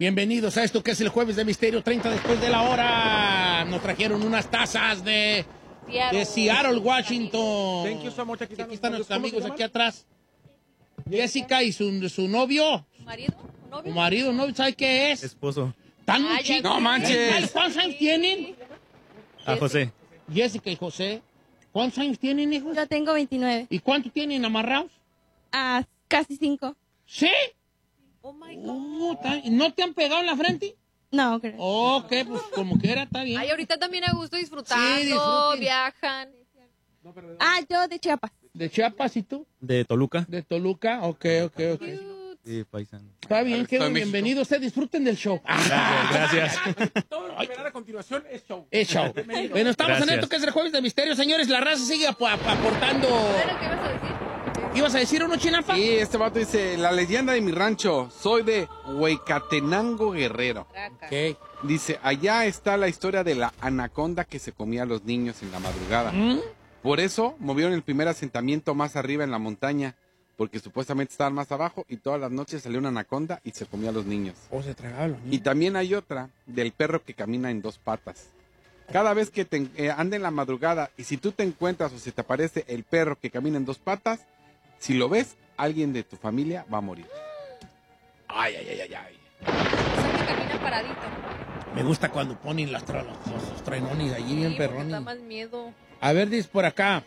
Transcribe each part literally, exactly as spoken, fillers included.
Bienvenidos a esto que es el Jueves de Misterio, treinta después de la hora. Nos trajeron unas tazas de Seattle, de Seattle Washington. Thank you so much. Aquí, aquí están nuestros amigos aquí atrás. Jessica y su, su novio. ¿Su marido? ¿Novio? Su marido, ¿no? ¿Sabe qué es? Esposo. ¿Tan muy Ah, ya chicos? sé. No manches. ¿Cuántos años tienen? A José. Jessica y José. ¿Cuántos años tienen, hijos? Yo tengo veintinueve. ¿Y cuánto tienen amarrados? Ah, casi cinco. ¿Sí? Oh my God. Uh, ta- ¿No te han pegado en la frente? No, creo. Ok, pues como que era, está bien. Ay, ahorita también a gusto disfrutando, Sí, disfruten. viajan. Ah, yo de Chiapas. ¿De Chiapas y tú? De Toluca. ¿De Toluca? Ok, ok, ok. Cute. Sí, paisano. Está bien, qué Estoy en México. bienvenido. Ustedes disfruten del show. Gracias. Todo lo que verán a continuación es show. Es show. Bueno, estamos Gracias. en esto que es el Jueves de Misterio, señores. La raza sigue ap- ap- aportando. ¿Pero qué ibas a decir? ¿Ibas a decir uno, Chinapa? Y este vato dice, la leyenda de mi rancho, soy de Huecatenango, Guerrero. Traca. Ok. Dice, allá está la historia de la anaconda que se comía a los niños en la madrugada. ¿Mm? Por eso movieron el primer asentamiento más arriba en la montaña, porque supuestamente estaban más abajo y todas las noches salía una anaconda y se comía a los niños. O se tragaba los Y niños. también hay otra del perro que camina en dos patas. Cada vez que te, eh, anda en la madrugada y si tú te encuentras o se te aparece el perro que camina en dos patas, si lo ves, alguien de tu familia va a morir. Ay, ay, ay, ay, ay. O sea, que camina paradito. Me gusta cuando ponen las tra- los, los trainones allí bien Sí, porque perrones. da más miedo. A ver, dice por acá.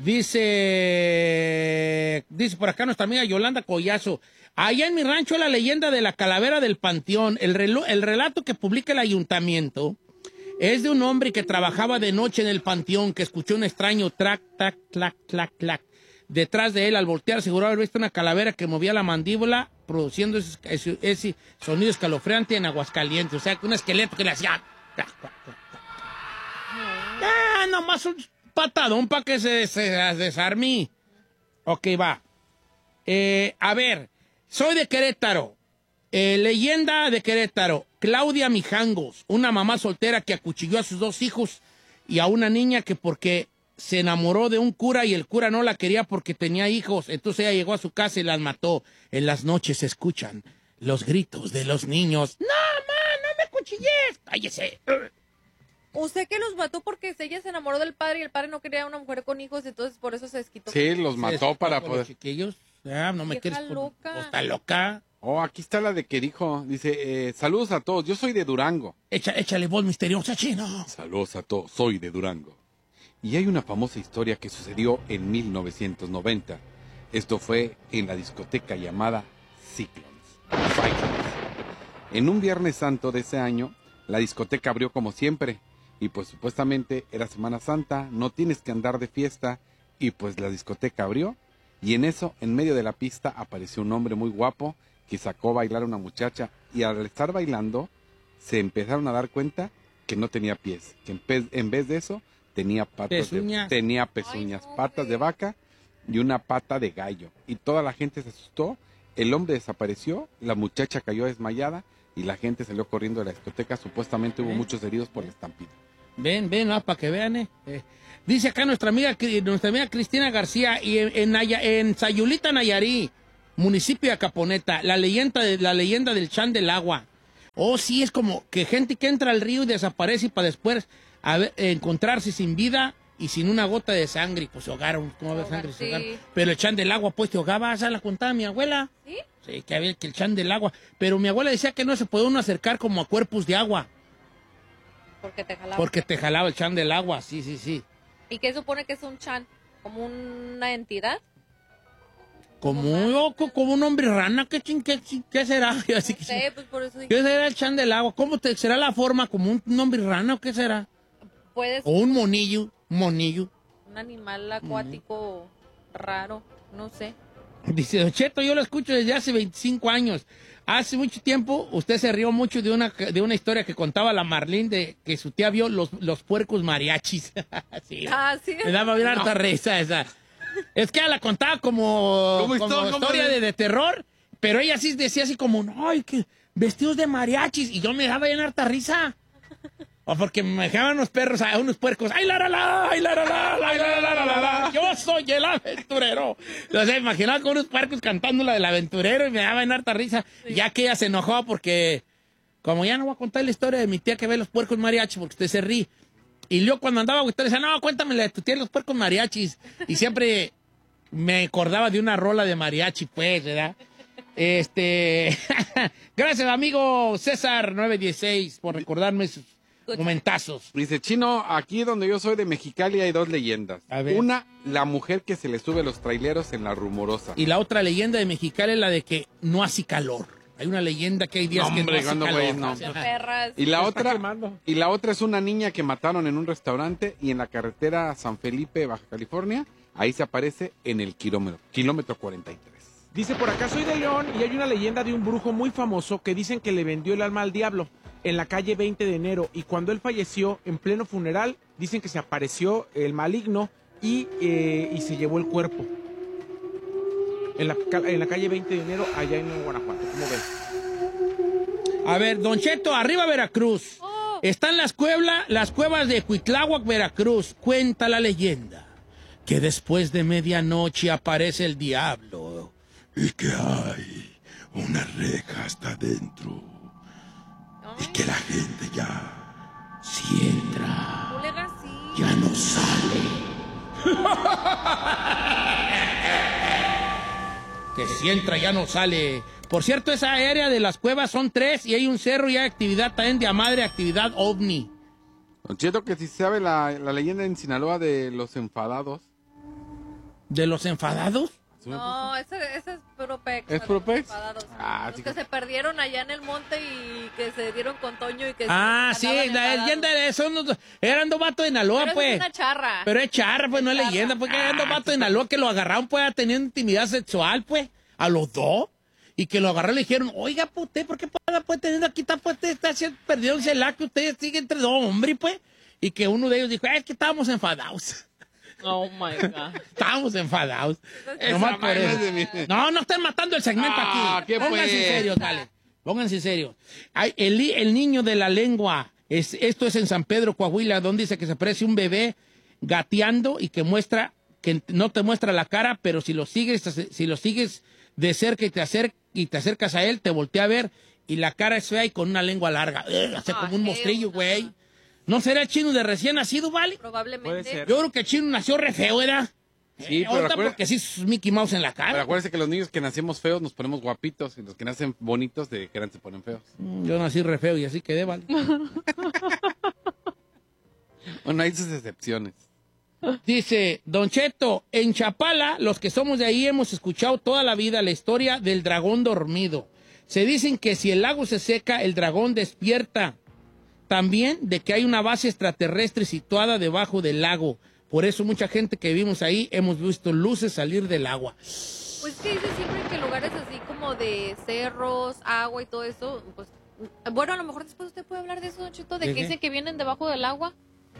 Dice. Dice por acá nuestra amiga Yolanda Collazo. Allá en mi rancho la leyenda de la calavera del panteón. El, relo- el relato que publica el ayuntamiento es de un hombre que trabajaba de noche en el panteón, que escuchó un extraño trac, tac, clac, clac, clac. Detrás de él, al voltear, aseguró haber visto una calavera que movía la mandíbula, produciendo ese, ese- ese sonido escalofriante en Aguascalientes. O sea, que un esqueleto que le hacía. Clac, clac, clac, clac. Ah, nomás un patadón para que se, se desarme. Ok, va. Eh, a ver, soy de Querétaro. Eh, leyenda de Querétaro. Claudia Mijangos, una mamá soltera que acuchilló a sus dos hijos y a una niña que porque se enamoró de un cura y el cura no la quería porque tenía hijos. Entonces ella llegó a su casa y las mató. En las noches se escuchan los gritos de los niños. ¡No, ma, no me acuchilles! ¡Cállese! Usted que los mató porque ella se enamoró del padre y el padre no quería una mujer con hijos, entonces por eso se desquitó. Sí, los mató Sí, para por los poder... chiquillos. Ah, no me Vieja quieres... por- loca. Oh, está loca. Oh, aquí está la de que dijo, dice, eh, saludos a todos, yo soy de Durango. Echa, échale voz misteriosa, chino. Saludos a todos, soy de Durango. Y hay una famosa historia que sucedió en mil novecientos noventa. Esto fue en la discoteca llamada Cyclones. Cyclones. En un Viernes Santo de ese año, la discoteca abrió como siempre. Y pues supuestamente era Semana Santa, no tienes que andar de fiesta. Y pues la discoteca abrió. Y en eso, en medio de la pista, apareció un hombre muy guapo que sacó a bailar a una muchacha. Y al estar bailando, se empezaron a dar cuenta que no tenía pies. Que en, pe- en vez de eso, tenía patas de, Pezuñas. tenía pezuñas, Ay, no, patas de güey. vaca y una pata de gallo. Y toda la gente se asustó. El hombre desapareció, la muchacha cayó desmayada y la gente salió corriendo de la discoteca. Supuestamente hubo ¿Eh? muchos heridos por la estampida. Ven, ven, ah, para que vean, eh. Eh, Dice acá nuestra amiga, Cri- nuestra amiga Cristina García, y en, en, Naya- en Sayulita, Nayarí, municipio de Acaponeta, la leyenda, de, la leyenda del Chan del Agua. Oh, sí, es como que gente que entra al río y desaparece y para después a ver, encontrarse sin vida y sin una gota de sangre. Pues se ahogaron, ¿cómo va a haber sangre? Se Sí. ahogaron. Pero el Chan del Agua, pues te ahogaba, esa la contaba mi abuela. ¿Sí? Sí, que había que el Chan del Agua. Pero mi abuela decía que no se puede uno acercar como a cuerpos de agua, Porque te jalaba. porque te jalaba el Chan del Agua, sí, sí, sí. ¿Y qué supone que es un chan? ¿Como una entidad? Como un loco, como un hombre rana, ¿qué, chin- qué, chin- qué será? Así que, Sí, pues por eso dije, ¿qué será el Chan del Agua? ¿Cómo te, será la forma? ¿Como un, un hombre rana o qué será? puedes ¿O un monillo? Un monillo. un animal acuático raro, no sé. Dice, Don Cheto, yo lo escucho desde hace veinticinco años. Hace mucho tiempo usted se rió mucho de una, de una historia que contaba la Marlene de que su tía vio los, los puercos mariachis. Sí, Ah, sí. me daba bien harta risa esa. Es que ella la contaba como, ¿Cómo como histo- cómo historia de- de, de terror, pero ella sí decía así como, ay, que vestidos de mariachis. Y yo me daba bien harta risa. O porque me dejaban unos perros, a unos puercos. ¡Ay, la, la, la! ¡Ay, la, la, la! ¡Ay, la, la, la, la, la! ¡Yo soy el aventurero! O sea, imaginaba con unos puercos cantando la del aventurero y me daba en harta risa. Ya que ella se enojó porque como ya no voy a contar la historia de mi tía que ve los puercos mariachis porque usted se ríe. Y yo cuando andaba, usted decía, no, cuéntame la de tu tía los puercos mariachis. Y siempre me acordaba de una rola de mariachi, pues, ¿verdad? Este, gracias, amigo César nueve dieciséis, por recordarme esos momentazos. Dice, Chino, aquí donde yo soy de Mexicali hay dos leyendas. A ver. Una, la mujer que se le sube a los traileros en la Rumorosa. Y la otra leyenda de Mexicali es la de que no hace calor. Hay una leyenda que hay días No, que hombre, no hace cuando, calor. güey, no. Ajá. Perras. Y la otra, quemando. y la otra es una niña que mataron en un restaurante y en la carretera San Felipe, Baja California, ahí se aparece en el kilómetro, kilómetro cuarenta y tres. Dice por acá, soy de León y hay una leyenda de un brujo muy famoso que dicen que le vendió el alma al diablo en la calle veinte de enero y cuando él falleció en pleno funeral, dicen que se apareció el maligno y, eh, y se llevó el cuerpo. En la, ca- en la calle veinte de enero allá en Guanajuato, ¿cómo ves? A ver, Don Cheto, arriba Veracruz. Oh. Están las, cuebla, las cuevas de Cuitláhuac, Veracruz. Cuenta la leyenda que después de medianoche aparece el diablo y que hay una reja hasta adentro y que la gente ya, si entra, Colega, sí. ya no sale. Que si entra ya no sale. Por cierto, esa área de las cuevas son tres y hay un cerro y hay actividad también de a madre, actividad ovni. Don Cheto, que si sabe la, la leyenda en Sinaloa de los enfadados. ¿De los enfadados? No, ese, ese es puro pex. ¿Es puro pex? Enfadados, sí. Ah, Los sí que que- se perdieron allá en el monte y que se dieron con Toño y que Ah, se sí, andaban la enfadados. leyenda de son unos- eran dos vatos de Naloa, Pero esa pues. es una charra. Pero es charra, pues, no es Charra. leyenda, pues, que eran dos vatos de Naloa que lo agarraron, pues, teniendo intimidad sexual, pues, a los dos. Y que lo agarraron y le dijeron, oiga, pues, usted, ¿por qué puede, pues, teniendo aquí, está, pues, usted está haciendo, perdió el celular que usted sigue entre dos hombres, pues? Y que uno de ellos dijo, "Ah, es que estábamos enfadados." Oh my God. Estábamos enfadados. Esa Nomás por vaina eso. es de mí. No, no estén matando el segmento Ah, aquí. ¿qué Pónganse fue? en serio, dale. Pónganse en serio. Ay, el, li- el niño de la lengua. Es, esto es en San Pedro, Coahuila, donde dice que se aparece un bebé gateando y que muestra, que no te muestra la cara, pero si lo sigues, si lo sigues de cerca y te, acer- y te acercas a él, te voltea a ver y la cara es fea y con una lengua larga. Ugh, hace Ah, como un hell mostrillo, no. güey. ¿No será el chino de recién nacido, vale? Probablemente. Puede ser. Yo creo que el chino nació re feo, ¿verdad? Sí, Eh, pero ahorita acuérdate- porque sí es Mickey Mouse en la Pero cara. acuérdense que los niños que nacemos feos nos ponemos guapitos y los que nacen bonitos de que eran se ponen feos. Mm, Yo nací re feo y así quedé, vale. Bueno, hay sus excepciones. Dice, Don Cheto, en Chapala, los que somos de ahí hemos escuchado toda la vida la historia del dragón dormido. Se dicen que si el lago se seca, el dragón despierta. También de que hay una base extraterrestre situada debajo del lago. Por eso mucha gente que vivimos ahí hemos visto luces salir del agua. Pues que dice siempre que lugares así como de cerros, agua y todo eso, pues, bueno, a lo mejor después usted puede hablar de eso, Don Cheto, de ¿De que qué? dicen que vienen debajo del agua,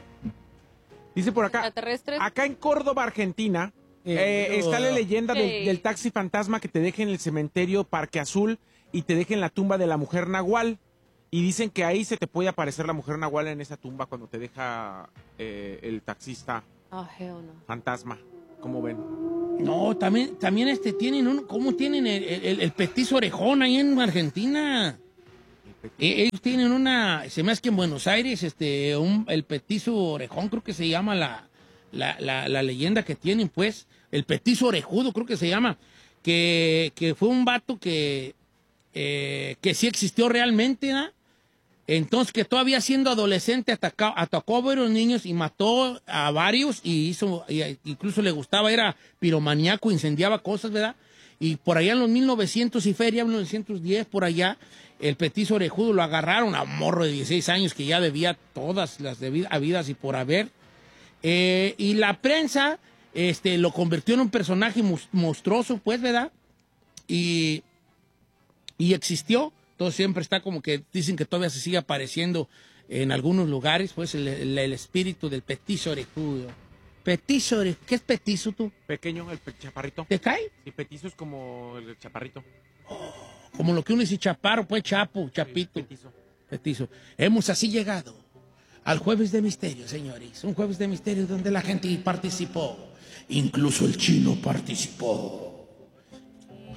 Dice por acá, extraterrestres. acá en Córdoba, Argentina, Eh, eh, está la leyenda del, Ey. del taxi fantasma que te deja en el cementerio Parque Azul y te deja en la tumba de la mujer Nahual. Y dicen que ahí se te puede aparecer la mujer Nahual en esa tumba cuando te deja eh, el taxista Oh, hell no. fantasma. ¿Cómo ven? No, también, también este, tienen un, ¿cómo tienen el, el- el petiso orejón ahí en Argentina? Eh, ellos tienen una, se me hace que en Buenos Aires, este, un, el petizo orejón, creo que se llama la, la, la, la leyenda que tienen, pues, el petizo orejudo, creo que se llama, que, que fue un vato que, eh, que sí existió realmente, ¿no? Entonces, que todavía siendo adolescente atacó, atacó a varios niños y mató a varios y hizo, y incluso le gustaba, era piromaníaco, incendiaba cosas, ¿verdad? Y por allá en los mil novecientos y feria, mil novecientos diez, por allá, el petizo orejudo lo agarraron a un morro de dieciséis años que ya debía todas las debidas habidas y por haber. Eh, y la prensa este, lo convirtió en un personaje mus- monstruoso, pues, ¿verdad? Y, y existió. Entonces siempre está como que dicen que todavía se sigue apareciendo en algunos lugares, pues, el, el- el espíritu del petizo orejudo. Petizo orejudo. ¿Qué es petizo tú? Pequeño, el pe- chaparrito. ¿Te cae? Y petizo es como el chaparrito. Como lo que uno dice chaparro, pues chapo, chapito. Petizo. Petizo. Hemos así llegado al Jueves de Misterio, señores. Un Jueves de Misterio donde la gente participó. Incluso el chino participó.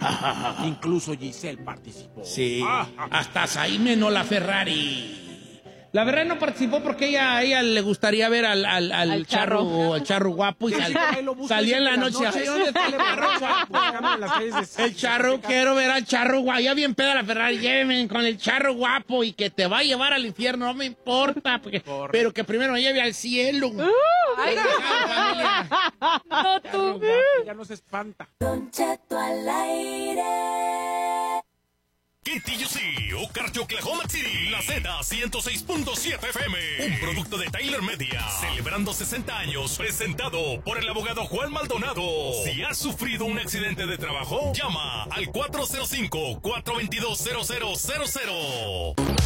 Incluso Giselle participó. Sí, Ah, hasta Saime no la Ferrari. La verdad no participó porque ella, a ella le gustaría ver al, al, al, Al charro, charro. al charro guapo y Sí, sal- sí, ahí lo busca, salía en la dice que noche. las Ay, noches ¿dónde está el sale charro guapo? buscando en las calles de- El charro, quiero ver al charro guapo. Ya bien peda la Ferrari, llévenme con el charro guapo y que te va a llevar al infierno, no me importa. Porque, Correcto. pero que primero me lleve al cielo. Ay, Pero, familia, no tú. Ya no se espanta. Quintillo sí, Ocarche, Oklahoma City, la Z ciento seis punto siete F M, un producto de Tyler Media, celebrando sesenta años, presentado por el abogado Juan Maldonado. Si has sufrido un accidente de trabajo, llama al cuatro cero cinco, cuatro dos dos, cero cero cero cero.